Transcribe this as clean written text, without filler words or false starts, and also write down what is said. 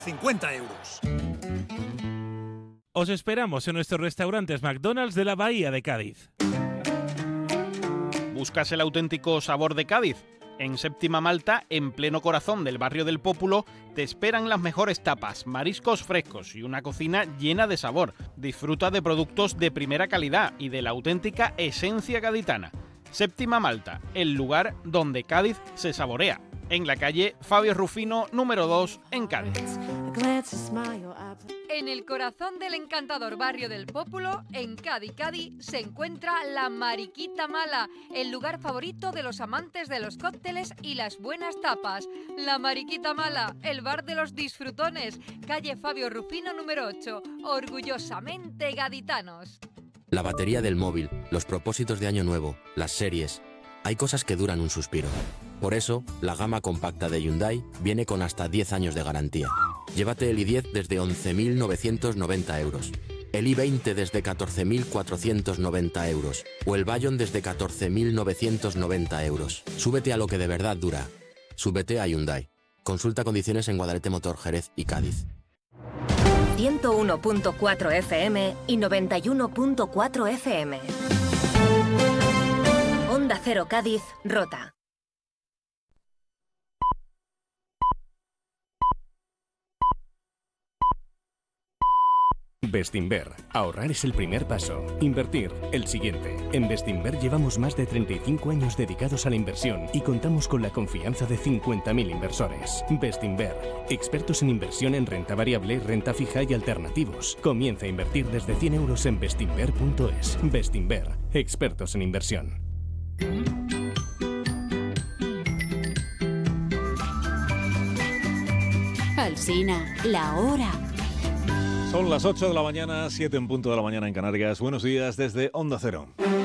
50 euros. Os esperamos en nuestros restaurantes McDonald's de la Bahía de Cádiz. ¿Buscas el auténtico sabor de Cádiz? En Séptima Malta, en pleno corazón del barrio del Pópulo, te esperan las mejores tapas, mariscos frescos y una cocina llena de sabor. Disfruta de productos de primera calidad y de la auténtica esencia gaditana. Séptima Malta, el lugar donde Cádiz se saborea. En la calle Fabio Rufino, número 2, en Cádiz. En el corazón del encantador barrio del Pópulo, en Cádiz, se encuentra la Mariquita Mala, el lugar favorito de los amantes de los cócteles y las buenas tapas. La Mariquita Mala, el bar de los disfrutones, calle Fabio Rufino número 8, orgullosamente gaditanos. La batería del móvil, los propósitos de año nuevo, las series... Hay cosas que duran un suspiro. Por eso, la gama compacta de Hyundai viene con hasta 10 años de garantía. Llévate el i10 desde 11.990 euros, el i20 desde 14.490 euros o el Bayon desde 14.990 euros. Súbete a lo que de verdad dura. Súbete a Hyundai. Consulta condiciones en Guadalete Motor, Jerez y Cádiz. 101.4 FM y 91.4 FM. Onda Cero Cádiz, Rota. Bestinver. Ahorrar es el primer paso. Invertir, el siguiente. En Bestinver llevamos más de 35 años dedicados a la inversión y contamos con la confianza de 50.000 inversores. Bestinver. Expertos en inversión en renta variable, renta fija y alternativos. Comienza a invertir desde 100 euros en bestinver.es. Bestinver. Expertos en inversión. Alsina, la hora. Son las 8 de la mañana, 7 en punto de la mañana en Canarias. Buenos días desde Onda Cero.